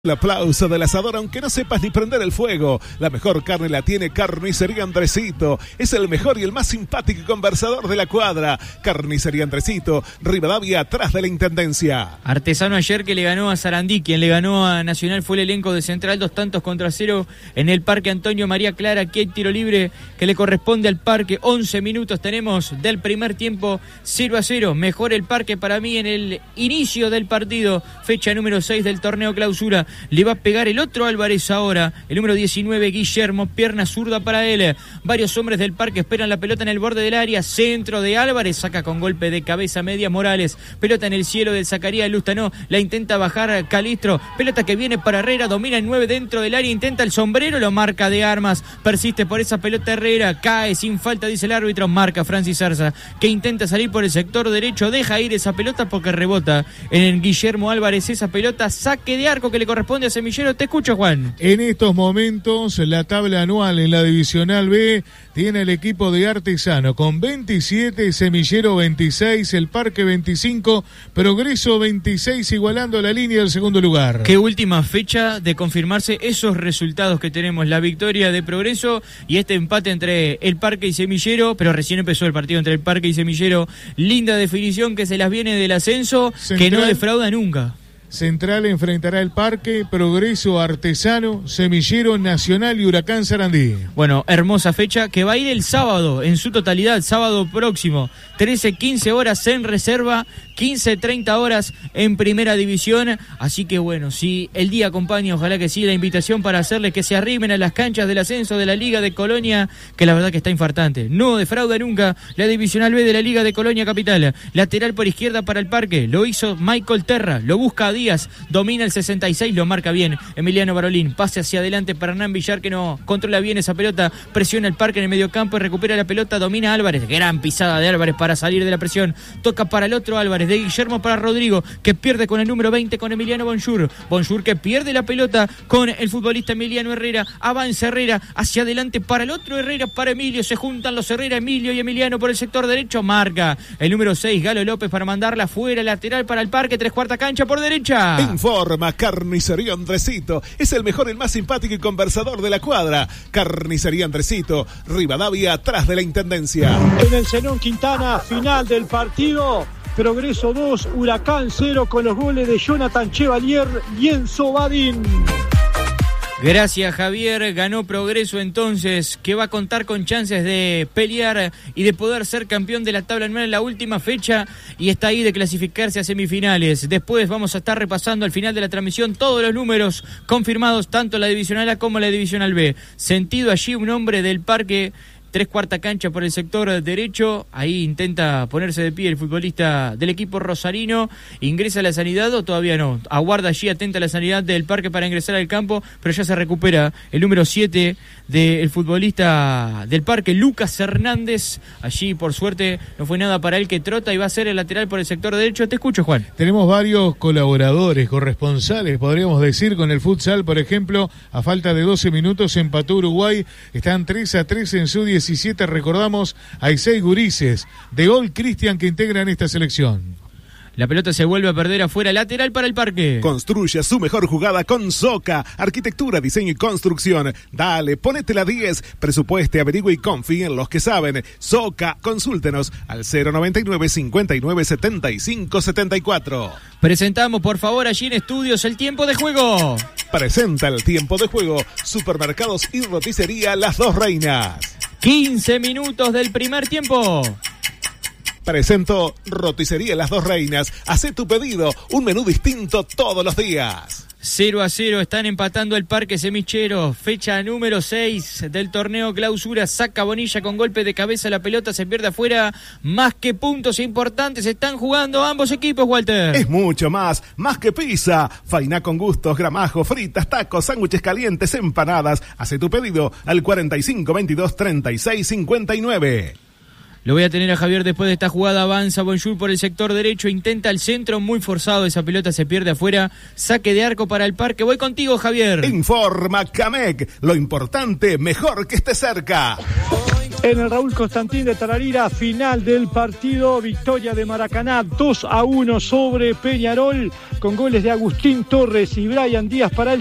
El aplauso del asador, aunque no sepas ni prender el fuego. La mejor carne la tiene Carnicería Andresito. Es el mejor y el más simpático conversador de la cuadra. Carnicería Andresito, Rivadavia, atrás de la Intendencia. Artesano ayer que le ganó a Sarandí, quien le ganó a Nacional fue el elenco de Central, 2-0 en el Parque Antonio María Clara. Aquí hay tiro libre que le corresponde al Parque. 11 minutos tenemos del primer tiempo, 0-0. Mejor el Parque para mí en el inicio del partido. Fecha número 6 del torneo clausura. Le va a pegar el otro Álvarez ahora, el número 19, Guillermo, pierna zurda para él. Varios hombres del Parque esperan la pelota en el borde del área, centro de Álvarez, saca con golpe de cabeza media Morales, pelota en el cielo del Zacarías Lustanó, la intenta bajar Calistro, pelota que viene para Herrera, domina el 9 dentro del área, intenta el sombrero, lo marca de Armas, persiste por esa pelota Herrera, cae sin falta, dice el árbitro, marca Francis Zarza, que intenta salir por el sector derecho, deja ir esa pelota porque rebota en el Guillermo Álvarez esa pelota, saque de arco que le corresponde a Semillero. Te escucho, Juan. En estos momentos la tabla anual en la Divisional B tiene el equipo de Artesano con 27, Semillero 26, el Parque 25, Progreso 26, igualando la línea del segundo lugar. Qué última fecha de confirmarse esos resultados que tenemos, la victoria de Progreso y este empate entre el Parque y Semillero, pero recién empezó el partido entre el Parque y Semillero. Linda definición que se las viene del ascenso, Central, que no defrauda nunca. Central enfrentará el Parque, Progreso, Artesano, Semillero, Nacional y Huracán Sarandí. Bueno, hermosa fecha que va a ir el sábado en su totalidad, sábado próximo, 13-15 horas en reserva, 15-30 horas en primera división. Así que bueno, si el día acompaña, ojalá que sí, la invitación para hacerles que se arrimen a las canchas del ascenso de la Liga de Colonia, que la verdad que está infartante. No defrauda nunca la Divisional B de la Liga de Colonia Capital. Lateral por izquierda para el Parque, lo hizo Michael Terra, lo busca a Díaz, domina el 66, lo marca bien Emiliano Barolín, pase hacia adelante para Hernán Villar que no controla bien esa pelota, presiona el Parque en el mediocampo y recupera la pelota, domina Álvarez, gran pisada de Álvarez para salir de la presión, toca para el otro Álvarez, de Guillermo para Rodrigo, que pierde con el número 20 con Emiliano Bonjour que pierde la pelota con el futbolista Emiliano Herrera, avanza Herrera hacia adelante para el otro Herrera, para Emilio, se juntan los Herrera, Emilio y Emiliano por el sector derecho, marca el número 6 Galo López para mandarla fuera, lateral para el Parque, 3/4 cancha por derecha. Informa Carnicería Andresito, es el mejor, el más simpático y conversador de la cuadra. Carnicería Andresito, Rivadavia, atrás de la Intendencia. En el Zenón Quintana, final del partido, Progreso 2, Huracán 0, con los goles de Jonathan Chevalier y Enzo Badín. Gracias, Javier. Ganó Progreso entonces, que va a contar con chances de pelear y de poder ser campeón de la tabla anual en la última fecha y está ahí de clasificarse a semifinales. Después vamos a estar repasando al final de la transmisión todos los números confirmados, tanto la Divisional A como la Divisional B. Sentido allí un hombre del Parque, 3/4 cancha por el sector derecho, ahí intenta ponerse de pie el futbolista del equipo rosarino, ingresa a la sanidad o todavía no, aguarda allí atenta a la sanidad del Parque para ingresar al campo, pero ya se recupera el número 7 del futbolista del Parque, Lucas Hernández, allí por suerte no fue nada para él, que trota y va a ser el lateral por el sector derecho. Te escucho, Juan. Tenemos varios colaboradores, corresponsales, podríamos decir, con el futsal, por ejemplo, a falta de 12 minutos empató Uruguay, están 3-3 en su 17, recordamos, hay 6 gurises de All Christian que integran esta selección. La pelota se vuelve a perder afuera, lateral para el Parque. Construye su mejor jugada con Soca, arquitectura, diseño y construcción. Dale, ponete la 10, presupueste, averigüe y confíe en los que saben. Soca, consúltenos al 099 59 75 74. Presentamos por favor allí en estudios el tiempo de juego. Presenta el tiempo de juego, Supermercados y Roticería Las Dos Reinas. 15 minutos del primer tiempo. Presento Roticería Las Dos Reinas. Hacé tu pedido, un menú distinto todos los días. 0-0, están empatando el Parque Semillero, fecha número 6 del torneo clausura, saca Bonilla con golpe de cabeza, la pelota se pierde afuera, más que puntos importantes están jugando ambos equipos, Walter. Es mucho más que pizza, faina con gustos, gramajo, fritas, tacos, sándwiches calientes, empanadas. Hacé tu pedido al 45 22 36 59. Lo voy a tener a Javier después de esta jugada, avanza Bonjour por el sector derecho, intenta el centro, muy forzado, esa pelota se pierde afuera, saque de arco para el Parque, voy contigo, Javier. Informa Camec, lo importante, mejor que esté cerca. En el Raúl Constantín de Tararira, final del partido, victoria de Maracaná 2-1 sobre Peñarol, con goles de Agustín Torres y Brian Díaz para el